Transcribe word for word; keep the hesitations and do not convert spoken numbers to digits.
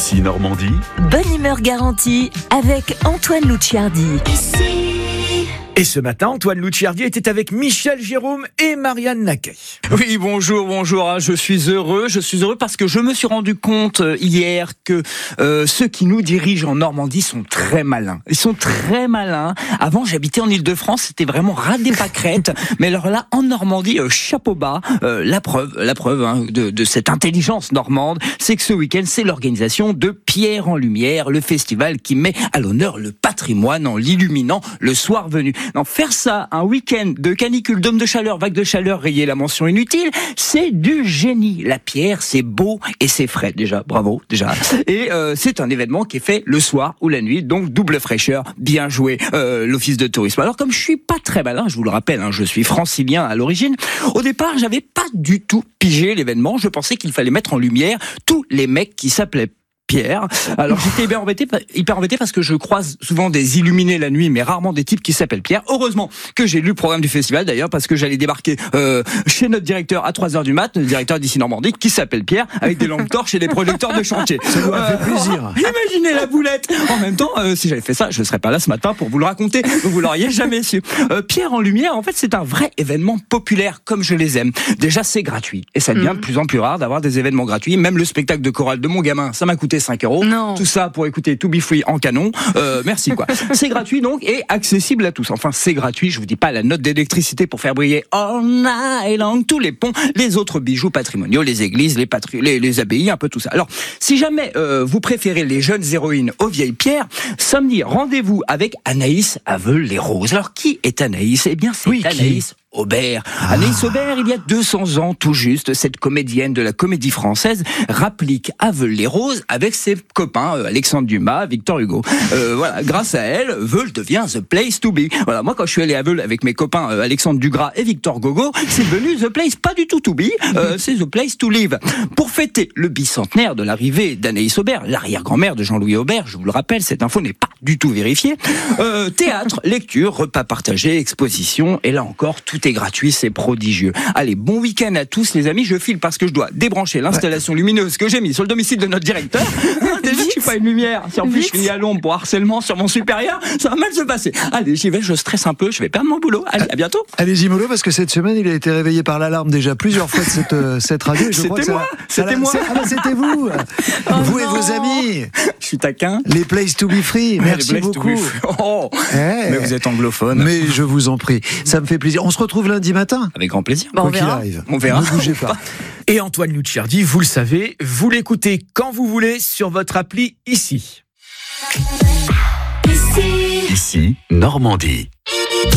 Ici Normandie. Bonne humeur garantie avec Antoine Luciardi. Et ce matin, Antoine Luciardi était avec Michel Jérôme et Marianne Naquet. Oui, bonjour, bonjour. Je suis heureux. Je suis heureux parce que je me suis rendu compte hier que euh, ceux qui nous dirigent en Normandie sont très malins. Ils sont très malins. Avant, j'habitais en Île-de-France. C'était vraiment ras des pâquerettes. Mais alors là, en Normandie, euh, chapeau bas. Euh, la preuve, la preuve hein, de, de cette intelligence normande, c'est que ce week-end, c'est l'organisation de Pierre en Lumière, le festival qui met à l'honneur le patrimoine en l'illuminant le soir venu. Non, faire ça, un week-end de canicule, dôme de chaleur, vague de chaleur, rayer la mention inutile, c'est du génie. La Pierre, c'est beau et c'est frais, déjà, bravo, déjà. Et euh, c'est un événement qui est fait le soir ou la nuit, donc double fraîcheur, bien joué, euh, l'office de tourisme. Alors comme je suis pas très malin, je vous le rappelle, hein, je suis francilien à l'origine, au départ, j'avais pas du tout pigé l'événement, je pensais qu'il fallait mettre en lumière tous les mecs qui s'appelaient Pierre. Alors j'étais hyper embêté, hyper embêté parce que je croise souvent des illuminés la nuit, mais rarement des types qui s'appellent Pierre. Heureusement que j'ai lu le programme du festival d'ailleurs, parce que j'allais débarquer euh, chez notre directeur à trois heures du mat, le directeur d'ici Normandie, qui s'appelle Pierre, avec des lampes torches et des projecteurs de chantier. Ça doit euh, faire plaisir. Imaginez la boulette. En même temps, euh, si j'avais fait ça, je ne serais pas là ce matin pour vous le raconter. Vous l'auriez jamais su. Euh, Pierre en Lumière, en fait, c'est un vrai événement populaire, comme je les aime. Déjà, c'est gratuit. Et ça devient mmh. de plus en plus rare d'avoir des événements gratuits. Même le spectacle de chorale de mon gamin, ça m'a coûté cinq euros. Non. Tout ça pour écouter To Be Free en canon. Euh, merci, quoi. C'est gratuit, donc, et accessible à tous. Enfin, c'est gratuit. Je vous dis pas la note d'électricité pour faire briller all night long tous les ponts, les autres bijoux patrimoniaux, les églises, les, patri- les, les abbayes, un peu tout ça. Alors, si jamais euh, vous préférez les jeunes héroïnes aux vieilles pierres, samedi, rendez-vous avec Anaïs Aveul-les-Roses. Alors, qui est Anaïs? Eh bien, c'est oui, Anaïs Aubert. Ah. Anaïs Aubert, il y a deux cents ans tout juste, cette comédienne de la Comédie Française rapplique Aveul-les-Roses avec ses copains euh, Alexandre Dumas, Victor Hugo. Euh, voilà, grâce à elle, Veul devient the place to be. Voilà, moi quand je suis allé à Veul avec mes copains euh, Alexandre Dugras et Victor Gogo, c'est devenu the place pas du tout to be, euh, c'est the place to live. Pour fêter le bicentenaire de l'arrivée d'Anaïs Aubert, l'arrière-grand-mère de Jean-Louis Aubert, je vous le rappelle, cette info n'est pas du tout vérifiée. Euh, théâtre, lecture, repas partagés, exposition, et là encore tout est gratuit, c'est prodigieux. Allez, bon week-end à tous les amis, je file parce que je dois débrancher l'installation ouais. lumineuse que j'ai mise sur le domicile de notre directeur. Déjà, je suis pas une lumière. Si en plus Vite. je finis à l'ombre pour harcèlement sur mon supérieur, ça va mal se passer. Allez, j'y vais, je stresse un peu, je vais perdre mon boulot. Allez, à bientôt. Allez-y mollo, parce que cette semaine, il a été réveillé par l'alarme déjà plusieurs fois de cette, euh, cette radio. Et je c'était crois que moi, ça, c'était ça, moi. C'est, ah, bah, c'était vous. Oh vous non. et vos amis. Je suis taquin. Les Places to be free. Ouais, Merci beaucoup. Oh, hey. Mais vous êtes anglophone. Mais je vous en prie, ça me fait plaisir. On se retrouve lundi matin. Avec grand plaisir. Bon, Quoi on qu'il verra. arrive. On verra. Ne bougez pas. Et Antoine Luciardi, vous le savez, vous l'écoutez quand vous voulez sur votre appli ici. Ici Normandie.